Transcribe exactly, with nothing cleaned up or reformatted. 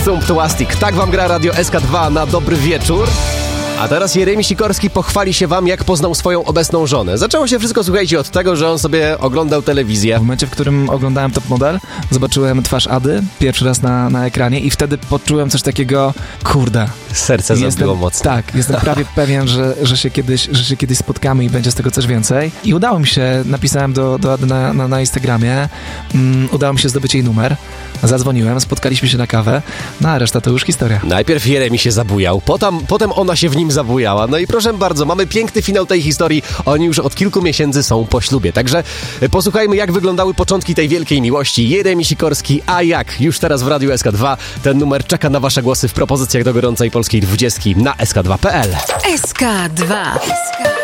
Thumb Plastic. Tak wam gra Radio S K dwa na dobry wieczór. A teraz Jeremi Sikorski pochwali się wam, jak poznał swoją obecną żonę. Zaczęło się wszystko, słuchajcie, od tego, że on sobie oglądał telewizję. W momencie, w którym oglądałem Top Model, zobaczyłem twarz Ady pierwszy raz na, na ekranie i wtedy poczułem coś takiego, kurde. Serce zabiło mocno. Tak, jestem prawie pewien, że, że, się kiedyś, że się kiedyś spotkamy i będzie z tego coś więcej. I udało mi się, napisałem do, do Ady na, na, na Instagramie, um, udało mi się zdobyć jej numer, zadzwoniłem, spotkaliśmy się na kawę, no a reszta to już historia. Najpierw Jeremi się zabujał, potem, potem ona się w nim zabujała. No i proszę bardzo, mamy piękny finał tej historii. Oni już od kilku miesięcy są po ślubie. Także posłuchajmy, jak wyglądały początki tej wielkiej miłości. Jeremi Sikorski, a jak? Już teraz w Radiu S K dwa. Ten numer czeka na wasze głosy w propozycjach do gorącej polskiej dwudziestki na S K dwa kropka P L. S K dwa.